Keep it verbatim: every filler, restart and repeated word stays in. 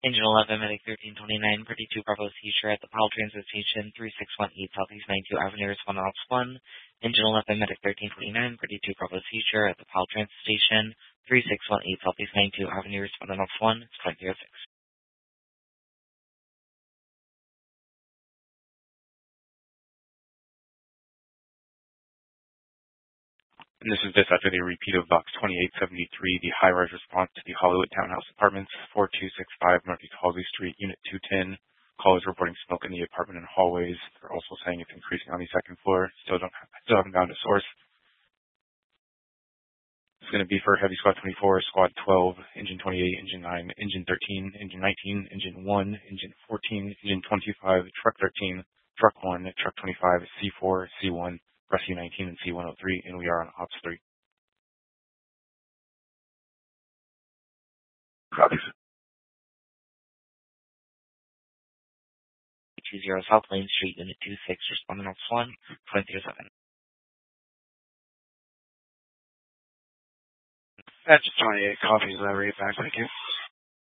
Engine eleven, Medic thirteen twenty-nine, thirty-two Bravo Seizure at the Powell Transit Station, three six one eight Southeast ninety-two Avenue, responding ops one. Engine eleven, Medic thirteen twenty-nine, thirty-two Bravo Seizure at the Powell Transit Station, three six one eight Southeast ninety-two Avenue, responding ops one, it's point zero six. And this is dispatch with a repeat of Box twenty-eight seventy-three, the high-rise response to the Hollywood Townhouse Apartments, four two six five Northeast Halsey Street, Unit two ten. Callers reporting smoke in the apartment and hallways. They're also saying it's increasing on the second floor. Still don't still haven't found a source. It's going to be for Heavy Squad twenty-four, Squad twelve, Engine twenty-eight, Engine nine, Engine thirteen, Engine nineteen, Engine one, Engine fourteen, Engine twenty-five, Truck thirteen, Truck one, Truck twenty-five, C four, C one, Rescue nineteen, and C one oh three, and we are on Ops three. Copies. two zero South Lane Street, Unit two six, responding ops one, point zero seven. That's twenty-eight copies. I'll read it back. Thank you.